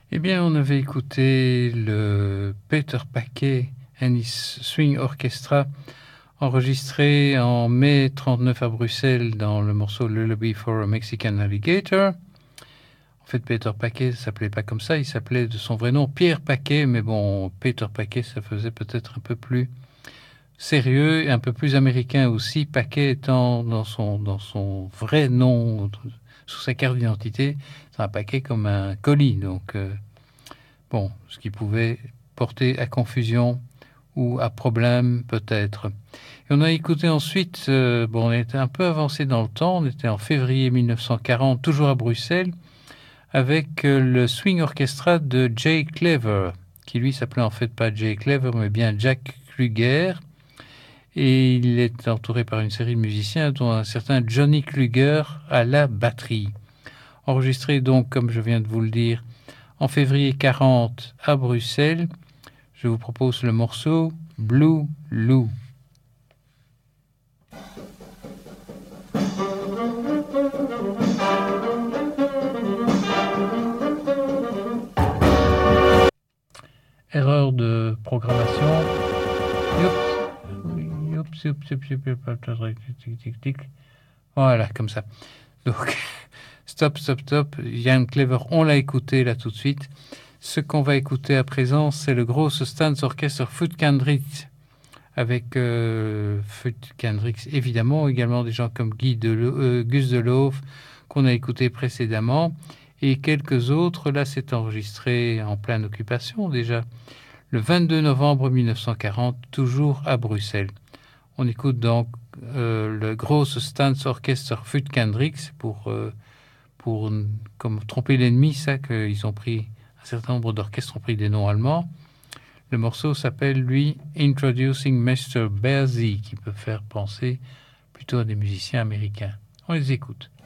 Eh bien, on avait écouté le Peter Paquet and his Swing Orchestra, enregistré en mai 39 à Bruxelles dans le morceau Lullaby for a Mexican Alligator. En fait, Peter Paquet ne s'appelait pas comme ça, il s'appelait de son vrai nom Pierre Paquet, mais bon, Peter Paquet, ça faisait peut-être un peu plus sérieux et un peu plus américain aussi, Paquet étant dans son vrai nom, sous sa carte d'identité, c'est un paquet comme un colis, donc bon, ce qui pouvait porter à confusion ou à problème peut-être. Et on a écouté ensuite, bon, on était un peu avancé dans le temps, on était en février 1940, toujours à Bruxelles, avec le Swing Orchestra de Jay Clever, qui lui s'appelait en fait pas Jay Clever, mais bien Jack Kluger. Et il est entouré par une série de musiciens, dont un certain Johnny Kluger à la batterie. Enregistré donc, comme je viens de vous le dire, en février 40 à Bruxelles, je vous propose le morceau Blue Lou. Erreur de programmation. Voilà, comme ça. Donc, stop. Jan Clever, on l'a écouté là tout de suite. Ce qu'on va écouter à présent, c'est le Grosse Stadsorchester Futcandritz, avec Futcandritz, évidemment, également des gens comme Gus Deloof, qu'on a écouté précédemment, et quelques autres. Là, c'est enregistré en pleine occupation déjà, le 22 novembre 1940, toujours à Bruxelles. On écoute donc le Grosse Stadsorchester Futcandritz pour comme tromper l'ennemi, ça qu'ils ont pris, un certain nombre d'orchestres ont pris des noms allemands. Le morceau s'appelle, lui, Introducing Mr. Bearsy, qui peut faire penser plutôt à des musiciens américains. On les écoute.